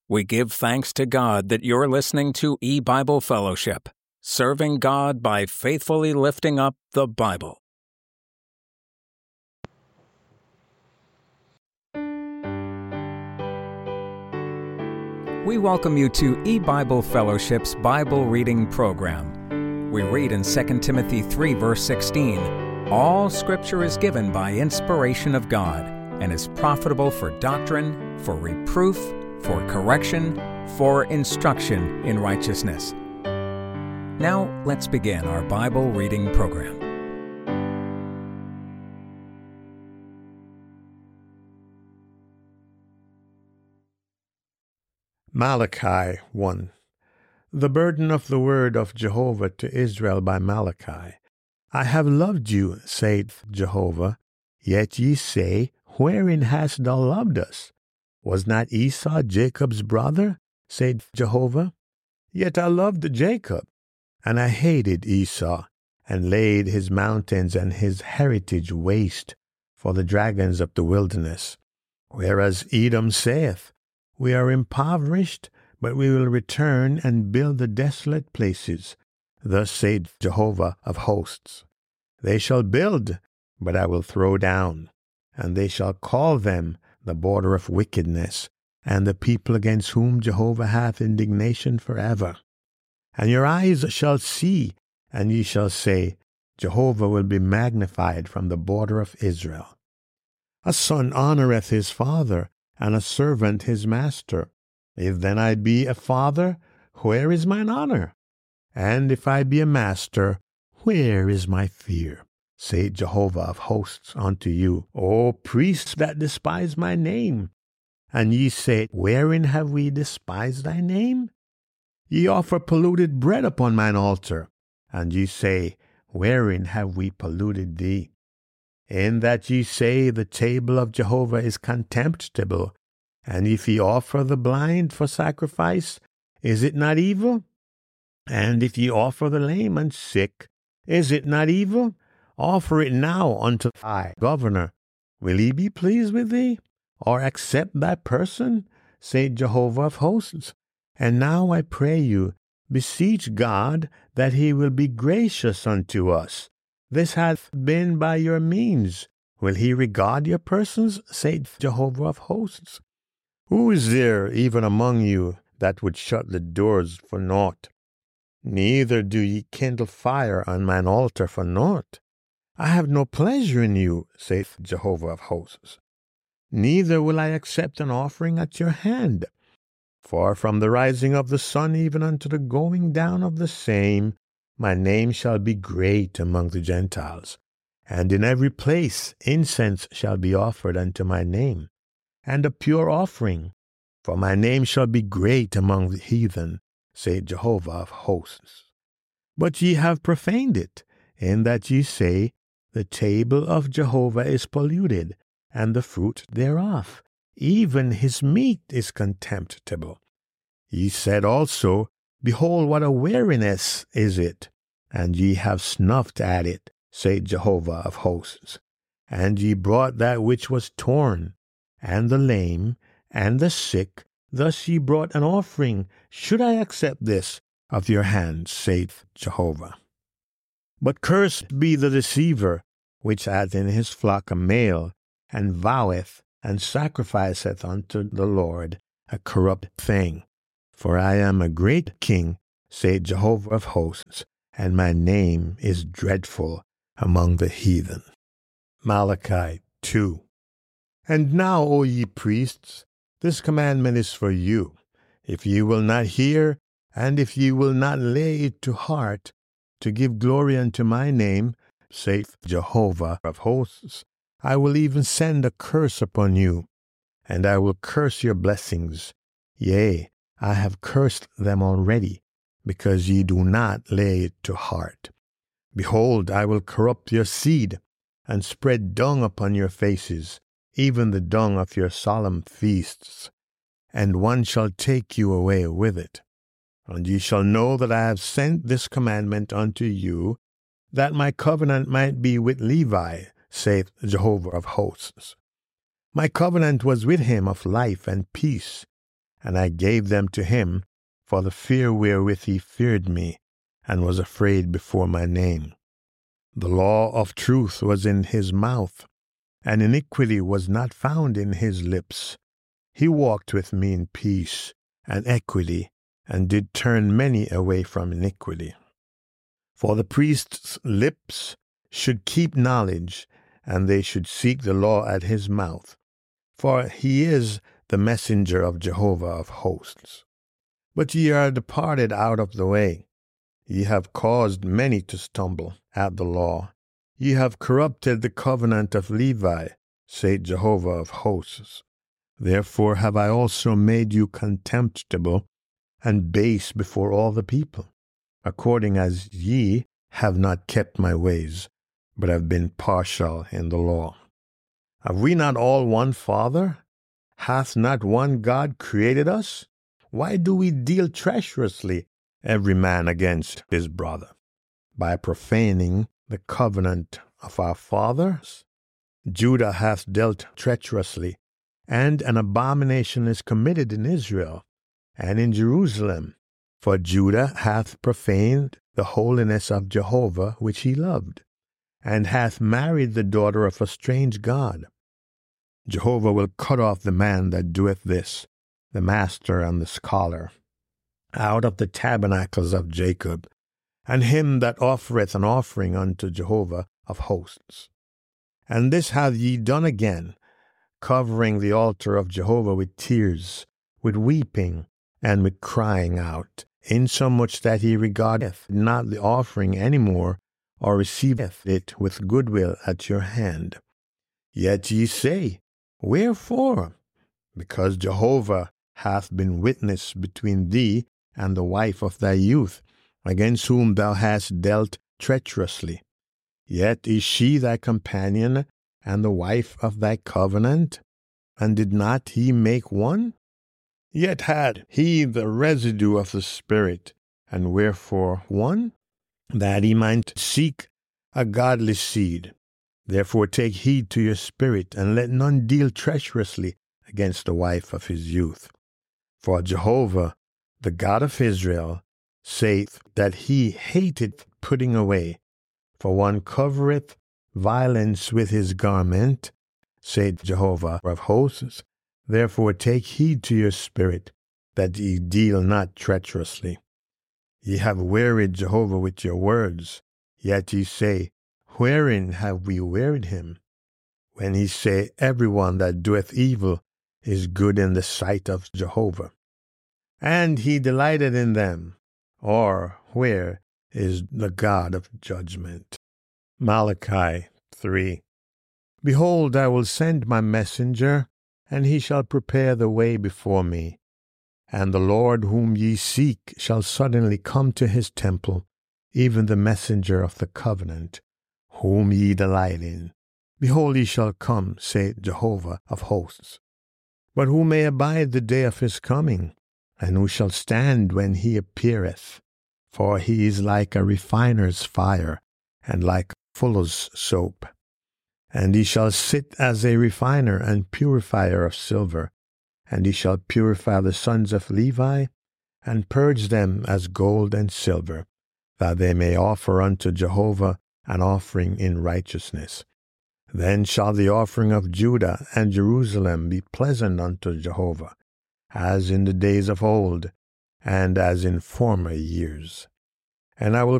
We give thanks to God that you're listening to E-Bible Fellowship, serving God by faithfully lifting up the Bible. We welcome you to E-Bible Fellowship's Bible reading program. We read in 2 Timothy 3, verse 16, "All Scripture is given by inspiration of God, and is profitable for doctrine, for reproof, for correction, for instruction in righteousness." Now, let's begin our Bible reading program. Malachi 1. The burden of the word of Jehovah to Israel by Malachi. I have loved you, saith Jehovah. Yet ye say, Wherein hast thou loved us? Was not Esau Jacob's brother, saith Jehovah? Yet I loved Jacob, and I hated Esau, and laid his mountains and his heritage waste for the dragons of the wilderness. Whereas Edom saith, We are impoverished, but we will return and build the desolate places. Thus saith Jehovah of hosts. They shall build, but I will throw down, and they shall call them the border of wickedness, and the people against whom Jehovah hath indignation forever. And your eyes shall see, and ye shall say, Jehovah will be magnified from the border of Israel. A son honoureth his father, and a servant his master. If then I be a father, where is mine honour? And if I be a master, where is my fear? Saith Jehovah of hosts unto you, O priests that despise my name. And ye say, Wherein have we despised thy name? Ye offer polluted bread upon mine altar. And ye say, Wherein have we polluted thee? In that ye say, The table of Jehovah is contemptible. And if ye offer the blind for sacrifice, is it not evil? And if ye offer the lame and sick, is it not evil? Offer it now unto thy governor. Will he be pleased with thee, or accept thy person? Saith Jehovah of hosts. And now I pray you, beseech God that he will be gracious unto us. This hath been by your means. Will he regard your persons? Saith Jehovah of hosts. Who is there even among you that would shut the doors for naught? Neither do ye kindle fire on mine altar for naught. I have no pleasure in you, saith Jehovah of hosts. Neither will I accept an offering at your hand. For from the rising of the sun even unto the going down of the same, my name shall be great among the Gentiles. And in every place incense shall be offered unto my name, and a pure offering. For my name shall be great among the heathen, saith Jehovah of hosts. But ye have profaned it, in that ye say, The table of Jehovah is polluted, and the fruit thereof, even his meat is contemptible. Ye said also, Behold, what a weariness is it, and ye have snuffed at it, saith Jehovah of hosts. And ye brought that which was torn, and the lame, and the sick, thus ye brought an offering. Should I accept this of your hands, saith Jehovah? But cursed be the deceiver, which hath in his flock a male, and voweth, and sacrificeth unto the Lord a corrupt thing. For I am a great king, saith Jehovah of hosts, and my name is dreadful among the heathen. Malachi 2. And now, O ye priests, this commandment is for you. If ye will not hear, and if ye will not lay it to heart, to give glory unto my name, saith Jehovah of hosts, I will even send a curse upon you, and I will curse your blessings. Yea, I have cursed them already, because ye do not lay it to heart. Behold, I will corrupt your seed, and spread dung upon your faces, even the dung of your solemn feasts, and one shall take you away with it. And ye shall know that I have sent this commandment unto you, that my covenant might be with Levi, saith Jehovah of hosts. My covenant was with him of life and peace, and I gave them to him for the fear wherewith he feared me, and was afraid before my name. The law of truth was in his mouth, and iniquity was not found in his lips. He walked with me in peace and equity, and did turn many away from iniquity. For the priest's lips should keep knowledge, and they should seek the law at his mouth. For he is the messenger of Jehovah of hosts. But ye are departed out of the way. Ye have caused many to stumble at the law. Ye have corrupted the covenant of Levi, saith Jehovah of hosts. Therefore have I also made you contemptible and base before all the people, according as ye have not kept my ways, but have been partial in the law. Have we not all one Father? Hath not one God created us? Why do we deal treacherously, every man against his brother, by profaning the covenant of our fathers? Judah hath dealt treacherously, and an abomination is committed in Israel and in Jerusalem. For Judah hath profaned the holiness of Jehovah which he loved, and hath married the daughter of a strange god. Jehovah will cut off the man that doeth this, the master and the scholar, out of the tabernacles of Jacob, and him that offereth an offering unto Jehovah of hosts. And this have ye done again, covering the altar of Jehovah with tears, with weeping, and with crying out, insomuch that he regardeth not the offering any more, or receiveth it with goodwill at your hand. Yet ye say, Wherefore? Because Jehovah hath been witness between thee and the wife of thy youth, against whom thou hast dealt treacherously. Yet is she thy companion and the wife of thy covenant? And did not he make one? Yet had he the residue of the Spirit, and wherefore one? That he might seek a godly seed. Therefore take heed to your spirit, and let none deal treacherously against the wife of his youth. For Jehovah, the God of Israel, saith that he hateth putting away. For one covereth violence with his garment, saith Jehovah of hosts. Therefore take heed to your spirit, that ye deal not treacherously. Ye have wearied Jehovah with your words, yet ye say, Wherein have we wearied him? When ye say, Every one that doeth evil is good in the sight of Jehovah. And he delighted in them, or where is the God of judgment? Malachi 3. Behold, I will send my messenger, and he shall prepare the way before me. And the Lord whom ye seek shall suddenly come to his temple, even the messenger of the covenant, whom ye delight in. Behold, he shall come, saith Jehovah of hosts. But who may abide the day of his coming? And who shall stand when he appeareth? For he is like a refiner's fire, and like fuller's soap. And he shall sit as a refiner and purifier of silver, and he shall purify the sons of Levi, and purge them as gold and silver, that they may offer unto Jehovah an offering in righteousness. Then shall the offering of Judah and Jerusalem be pleasant unto Jehovah, as in the days of old, and as in former years. And I will